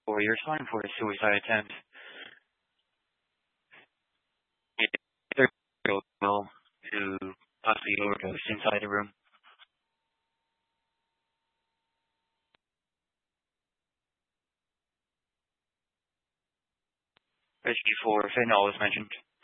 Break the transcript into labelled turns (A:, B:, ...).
A: for your time for a suicide attempt. Either will to possibly overdose inside the room. Especially for fentanyl was mentioned.